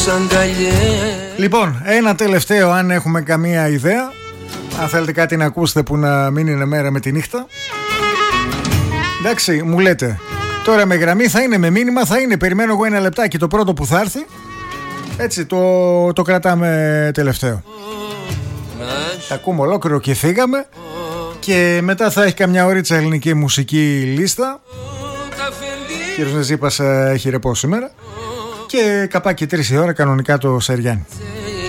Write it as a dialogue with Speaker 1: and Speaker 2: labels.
Speaker 1: Λοιπόν, ένα τελευταίο, αν έχουμε καμία ιδέα. Αν θέλετε κάτι να ακούσετε που να μην είναι μέρα με τη νύχτα. Εντάξει, μου λέτε. Τώρα με γραμμή θα είναι, με μήνυμα θα είναι. Περιμένω εγώ ένα λεπτάκι το πρώτο που θα έρθει. Έτσι το κρατάμε τελευταίο. Τα ακούμε ολόκληρο και φύγαμε. Και μετά θα έχει καμιά ωρίτσα ελληνική μουσική λίστα. Κύριος Νεζίπας έχει ρεπό σήμερα. Και καπάκι 3 η ώρα κανονικά το Σεριάνι.